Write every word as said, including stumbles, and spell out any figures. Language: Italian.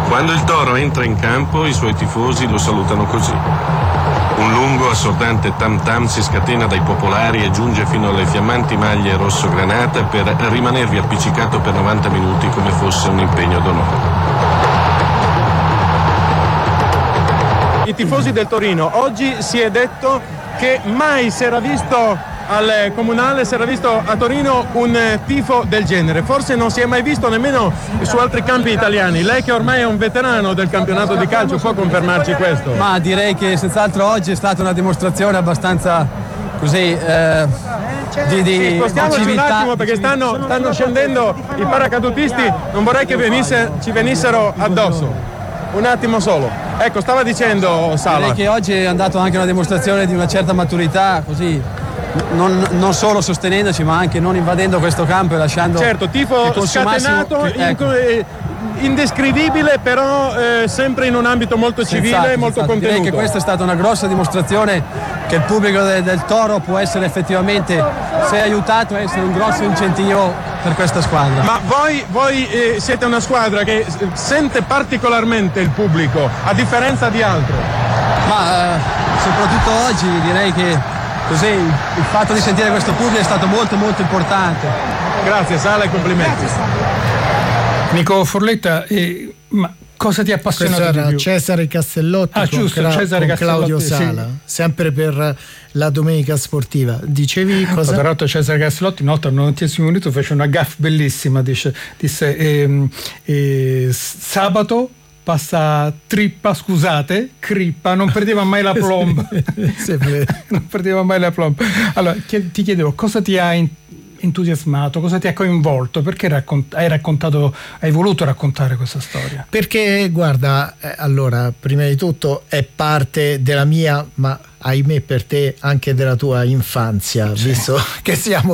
Quando il Toro entra in campo, i suoi tifosi lo salutano così. Un lungo, assordante tam-tam si scatena dai popolari e giunge fino alle fiammanti maglie rosso-granata per rimanervi appiccicato per novanta minuti come fosse un impegno d'onore. I tifosi del Torino, oggi si è detto che mai si era visto al Comunale, si era visto a Torino un tifo del genere, forse non si è mai visto nemmeno su altri campi italiani. Lei che ormai è un veterano del campionato di calcio può confermarci questo? Ma direi che senz'altro oggi è stata una dimostrazione abbastanza così eh, di, di sì, spostiamoci civiltà, un attimo perché stanno, stanno scendendo i paracadutisti, non vorrei che venisse, ci venissero addosso. Un attimo solo. Ecco, stava dicendo Sala. Direi che oggi è andata anche una dimostrazione di una certa maturità, così non, non solo sostenendoci ma anche non invadendo questo campo e lasciando certo, tifo scatenato, che, ecco. in, indescrivibile, però eh, sempre in un ambito molto civile senz'altro, e molto senz'altro. contenuto. Direi che questa è stata una grossa dimostrazione che il pubblico de, del Toro può essere effettivamente, se aiutato, essere un grosso incentivo per questa squadra. Ma voi, voi eh, siete una squadra che sente particolarmente il pubblico, a differenza di altre? Ma eh, soprattutto oggi direi che così il fatto di sentire questo pubblico è stato molto molto importante. Grazie Sala e complimenti. Nico Forletta, eh, ma cosa ti ha appassionato Questo di era più? Cesare Castellotti Ah, con, giusto, Cla- Cesare con Claudio Castellotti, Sala, sì. sempre per la domenica sportiva. Dicevi cosa? Tra l'altro Cesare Castellotti notte al novantesimo minuto fece una gaffe bellissima, dice, disse ehm, eh, sabato passa trippa, scusate, crippa, non perdeva mai la plomb. non perdeva mai la plomb. Allora, ti chiedevo cosa ti ha entusiasmato, cosa ti ha coinvolto, perché raccont- hai raccontato, hai voluto raccontare questa storia? Perché guarda, eh, allora, prima di tutto è parte della mia, ma ahimè per te anche della tua infanzia, sì. Visto che siamo